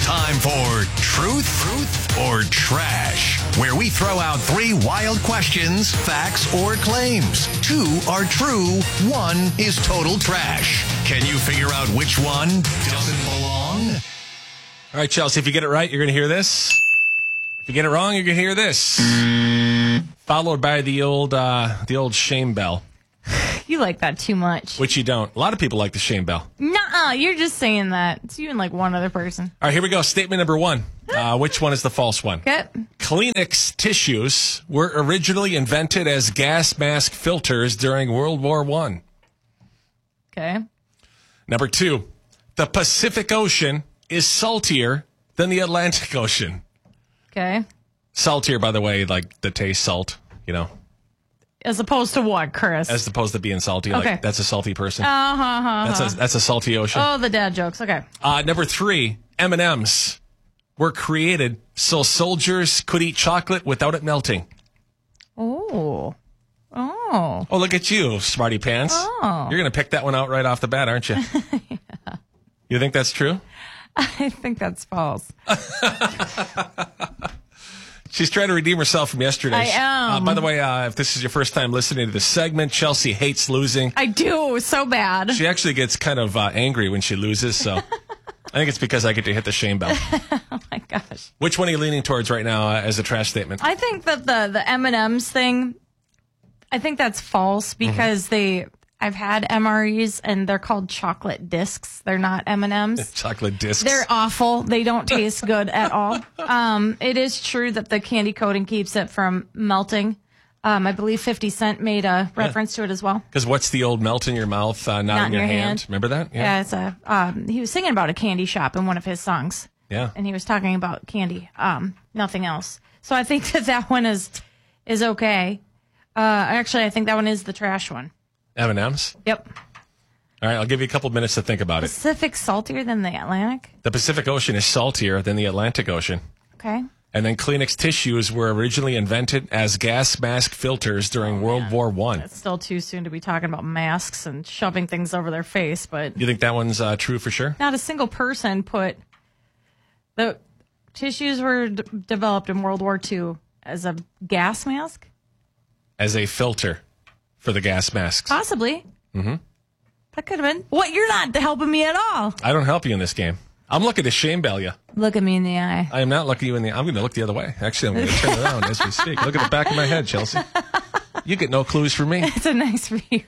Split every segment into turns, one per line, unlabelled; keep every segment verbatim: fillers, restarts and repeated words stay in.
Time for Truth, Truth or Trash, where we throw out three wild questions, facts, or claims. Two are true, one is total trash. Can you figure out which one doesn't belong?
All right, Chelsea, if you get it right, you're going to hear this. If you get it wrong, you're going to hear this. Followed by the old uh, the old shame bell.
You like that too much.
Which you don't. A lot of people like the shame bell.
Nuh-uh, you're just saying that. It's you and like one other person.
All right, here we go. Statement number one. Uh, which one is the false one?
Okay.
Kleenex tissues were originally invented as gas mask filters during World War One.
Okay.
Number two. The Pacific Ocean is saltier than the Atlantic Ocean.
Okay.
Saltier, by the way, like the taste salt, you know.
As opposed to what, Chris?
As opposed to being salty.
Okay.
Like, that's a salty person.
Uh-huh, uh-huh.
That's a, that's a salty ocean.
Oh, the dad jokes. Okay.
Uh, number three, M and M's were created so soldiers could eat chocolate without it melting.
Oh. Oh.
Oh, look at you, smarty pants.
Oh.
You're going to pick that one out right off the bat, aren't you? Yeah. You think that's true?
I think that's false.
She's trying to redeem herself from yesterday.
I am.
Uh, by the way, uh, if this is your first time listening to this segment, Chelsea hates losing.
I do, so bad.
She actually gets kind of uh, angry when she loses, so I think it's because I get to hit the shame bell.
Oh, my gosh.
Which one are you leaning towards right now uh, as a trash statement?
I think that the, the M and M's thing, I think that's false because mm-hmm. they... I've had M R Es, and they're called chocolate discs. They're not M and M's.
Chocolate discs.
They're awful. They don't taste good at all. Um, it is true that the candy coating keeps it from melting. Um, I believe fifty Cent made a reference yeah. to it as well.
Because what's the old melt in your mouth, uh, not, not in your, your hand. hand? Remember that?
Yeah, yeah it's a, um, he was singing about a candy shop in one of his songs.
Yeah.
And he was talking about candy, um, nothing else. So I think that that one is, is okay. Uh, actually, I think that one is the trash one.
M and M's?
Yep.
All right, I'll give you a couple minutes to think about
Pacific
it.
Pacific saltier than the Atlantic?
The Pacific Ocean is saltier than the Atlantic Ocean.
Okay.
And then Kleenex tissues were originally invented as gas mask filters during oh, World War One.
It's still too soon to be talking about masks and shoving things over their face, but...
You think that one's uh, true for sure?
Not a single person put... The tissues were d- developed in World War Two as a gas mask?
As a filter. For the gas masks.
Possibly.
Mm-hmm.
That could have been. What? You're not helping me at all.
I don't help you in this game. I'm looking to shame bell you.
Look at me in the eye.
I am not looking you in the eye. I'm going to look the other way. Actually, I'm going to turn around as we speak. Look at the back of my head, Chelsea. You get no clues from me.
It's a nice view.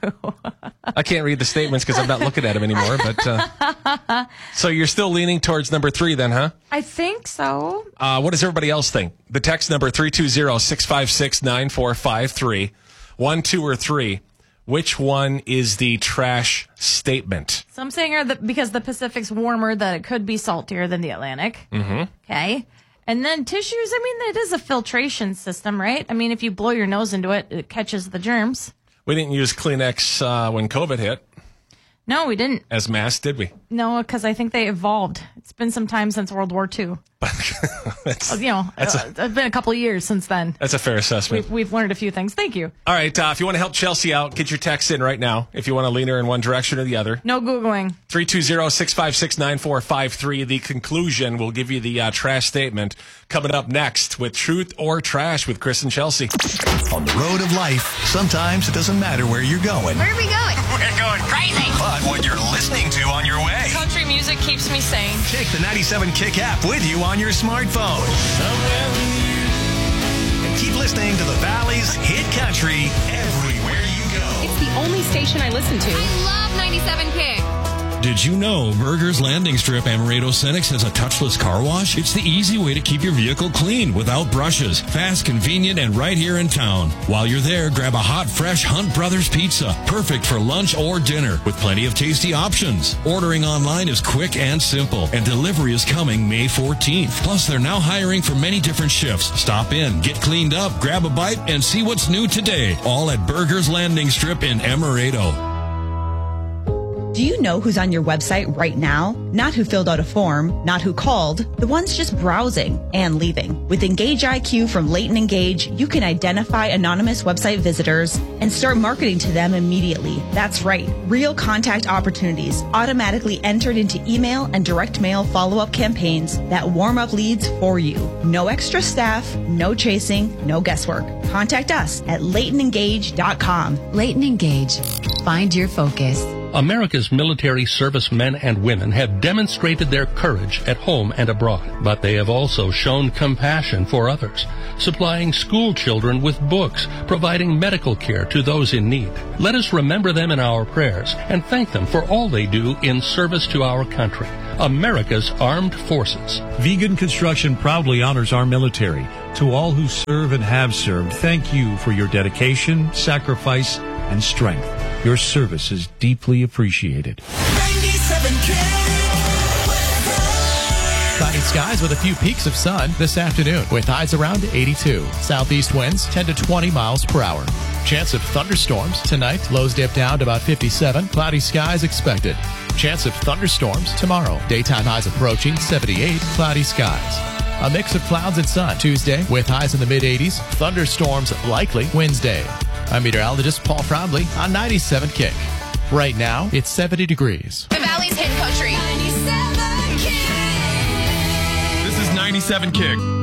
I can't read the statements because I'm not looking at them anymore. But uh, so you're still leaning towards number three then, huh?
I think so.
Uh, what does everybody else think? The text number three two zero, six five six, nine four five three. One, two, or three. Which one is the trash statement?
So I'm saying that because the Pacific's warmer, that it could be saltier than the Atlantic.
Mm-hmm.
Okay. And then tissues, I mean, it is a filtration system, right? I mean, if you blow your nose into it, it catches the germs.
We didn't use Kleenex uh, when COVID hit.
No, we didn't.
As masks, did we?
No, because I think they evolved. It's been some time since World War Two.
that's,
you know,
that's
uh, a, it's been a couple of years since then.
That's a fair assessment.
We've, we've learned a few things. Thank you.
All right, uh, if you want to help Chelsea out, get your text in right now. If you want to lean her in one direction or the other.
No Googling.
three two zero, six five six, nine four five three. The conclusion will give you the uh, trash statement. Coming up next with Truth or Trash with Chris and Chelsea.
On the road of life, sometimes it doesn't matter where you're going.
Where are we going?
We're going crazy. But what you're listening to on your way.
Country music keeps me sane.
Take the ninety-seven Kick app with you on your smartphone. And keep listening to the Valley's Hit Country everywhere you go.
It's the only station I listen to. I love ninety-seven Kick.
Did you know Burger's Landing Strip Amaretto Cenex has a touchless car wash? It's the easy way to keep your vehicle clean without brushes. Fast, convenient, and right here in town. While you're there, grab a hot, fresh Hunt Brothers pizza. Perfect for lunch or dinner with plenty of tasty options. Ordering online is quick and simple, and delivery is coming May fourteenth. Plus, they're now hiring for many different shifts. Stop in, get cleaned up, grab a bite, and see what's new today. All at Burger's Landing Strip in Amaretto.
Do you know who's on your website right now? Not who filled out a form, not who called, the ones just browsing and leaving. With Engage I Q from Leighton Engage, you can identify anonymous website visitors and start marketing to them immediately. That's right. Real contact opportunities automatically entered into email and direct mail follow-up campaigns that warm up leads for you. No extra staff, no chasing, no guesswork. Contact us at leighton engage dot com.
Leighton Engage. Find your focus.
America's military servicemen and women have demonstrated their courage at home and abroad, but they have also shown compassion for others, supplying school children with books, providing medical care to those in need. Let us remember them in our prayers and thank them for all they do in service to our country, America's armed forces.
Vegan Construction proudly honors our military. To all who serve and have served, thank you for your dedication, sacrifice, and strength. Your service is deeply appreciated.
ninety-seven Cloudy skies with a few peaks of sun this afternoon with highs around eighty-two. Southeast winds ten to twenty miles per hour. Chance of thunderstorms tonight. Lows dip down to about fifty-seven. Cloudy skies expected. Chance of thunderstorms tomorrow. Daytime highs approaching seventy-eight. Cloudy skies. A mix of clouds and sun Tuesday with highs in the mid-eighties. Thunderstorms likely Wednesday. I'm meteorologist Paul Frombly on ninety-seven Kick. Right now, it's seventy degrees.
The Valley's Hit Country.
This is ninety-seven Kick.